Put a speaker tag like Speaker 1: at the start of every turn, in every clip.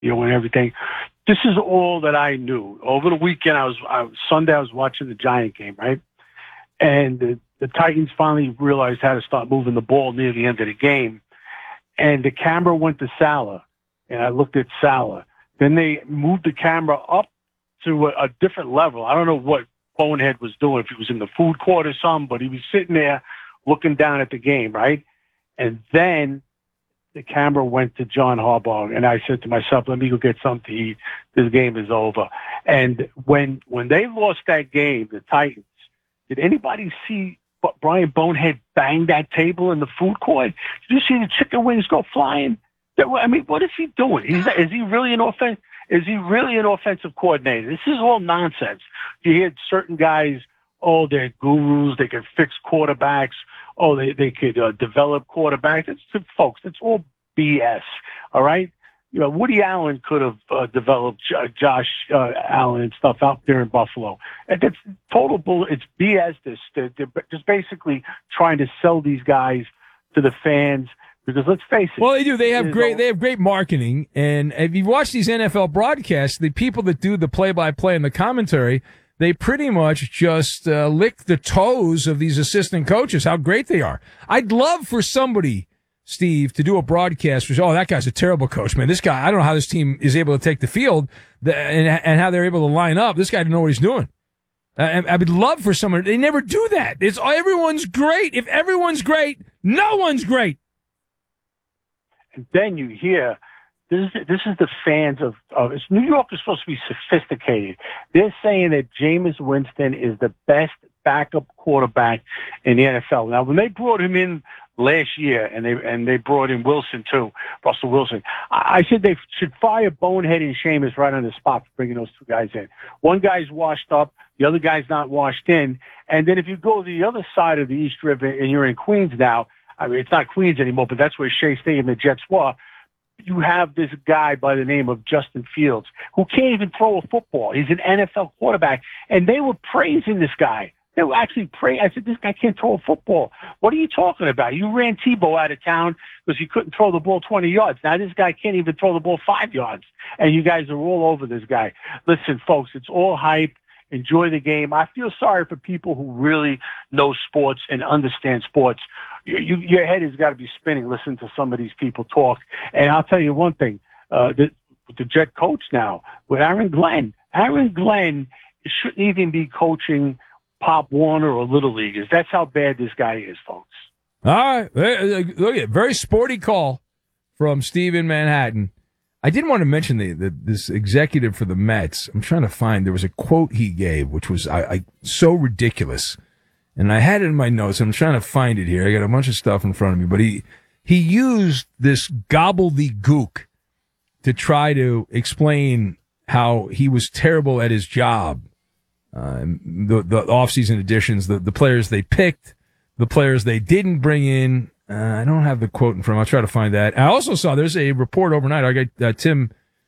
Speaker 1: and everything. This is all that I knew. Over the weekend, Sunday, I was watching the Giant game, right? And the Titans finally realized how to start moving the ball near the end of the game. And the camera went to Salah, and I looked at Salah. Then they moved the camera up to a different level. I don't know what Bonehead was doing, if he was in the food court or something, but he was sitting there looking down at the game, right? And then the camera went to John Harbaugh, and I said to myself, let me go get something to eat. This game is over. And when they lost that game, the Titans, did anybody see Brian Bonehead bang that table in the food court? Did you see the chicken wings go flying? I mean, what is he doing? Is he really an offensive coordinator? This is all nonsense. You hear certain guys, they're gurus. They can fix quarterbacks. They could develop quarterbacks. Folks, it's all BS. All right. Woody Allen could have developed Josh Allen and stuff out there in Buffalo. And that's total bull. It's BS. They're just basically trying to sell these guys to the fans. Because let's face it.
Speaker 2: Well, they do. They have great marketing. And if you watch these NFL broadcasts, the people that do the play-by-play and the commentary, they pretty much just lick the toes of these assistant coaches, how great they are. I'd love for somebody, Steve, to do a broadcast for, that guy's a terrible coach, man. This guy, I don't know how this team is able to take the field and how they're able to line up. This guy didn't know what he's doing. I would love for someone. They never do that. It's everyone's great. If everyone's great, no one's great.
Speaker 1: And then you hear, this is the fans of New York is supposed to be sophisticated. They're saying that Jameis Winston is the best backup quarterback in the NFL. Now, when they brought him in last year, and they brought in Wilson too, Russell Wilson, I said they should fire Bonehead and Jameis right on the spot for bringing those two guys in. One guy's washed up, the other guy's not washed in. And then if you go to the other side of the East River and you're in Queens now, I mean, it's not Queens anymore, but that's where Shea Stadium and the Jets were. You have this guy by the name of Justin Fields who can't even throw a football. He's an NFL quarterback. And they were praising this guy. They were actually praising. I said, this guy can't throw a football. What are you talking about? You ran Tebow out of town because he couldn't throw the ball 20 yards. Now this guy can't even throw the ball 5 yards. And you guys are all over this guy. Listen, folks, it's all hype. Enjoy the game. I feel sorry for people who really know sports and understand sports. Your head has got to be spinning listening to some of these people talk. And I'll tell you one thing, the Jet coach now, with Aaron Glenn shouldn't even be coaching Pop Warner or Little Leaguers. That's how bad this guy is, folks.
Speaker 2: All right. Look at very sporty call from Steve in Manhattan. I did want to mention this executive for the Mets. I'm trying to find, there was a quote he gave, which was so ridiculous. And I had it in my notes. I'm trying to find it here. I got a bunch of stuff in front of me, but he used this gobbledygook to try to explain how he was terrible at his job. The off-season additions, the players they picked, the players they didn't bring in. I don't have the quote in front. I'll try to find that. I also saw there's a report overnight. I got Tim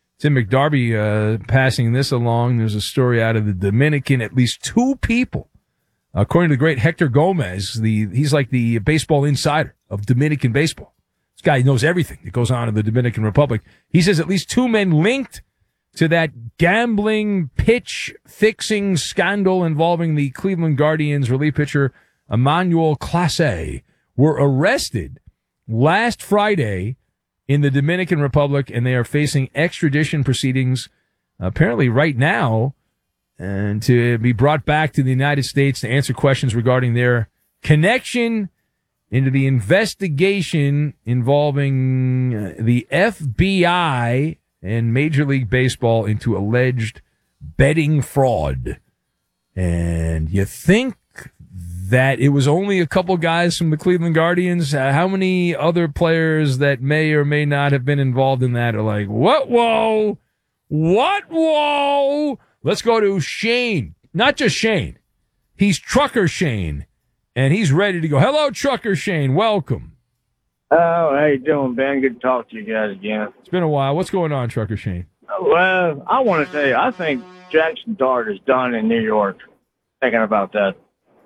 Speaker 2: McDarby passing this along. There's a story out of the Dominican. At least two people, according to the great Hector Gomez, he's like the baseball insider of Dominican baseball. This guy knows everything that goes on in the Dominican Republic. He says at least two men linked to that gambling pitch fixing scandal involving the Cleveland Guardians relief pitcher Emmanuel Clase were arrested last Friday in the Dominican Republic, and they are facing extradition proceedings apparently right now, and to be brought back to the United States to answer questions regarding their connection into the investigation involving the FBI and Major League Baseball into alleged betting fraud. And you think that it was only a couple guys from the Cleveland Guardians? How many other players that may or may not have been involved in that are like, what, whoa, what, whoa? Let's go to Shane. Not just Shane. He's Trucker Shane, and he's ready to go. Hello, Trucker Shane. Welcome.
Speaker 3: Oh, how you doing, Ben? Good to talk to you guys again.
Speaker 2: It's been a while. What's going on, Trucker Shane?
Speaker 3: Well, I want to tell you, I think Jackson Dart is done in New York. Thinking about that.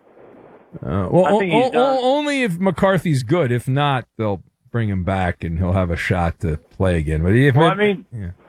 Speaker 2: Only if McCarthy's good. If not, they'll bring him back and he'll have a shot to play again. But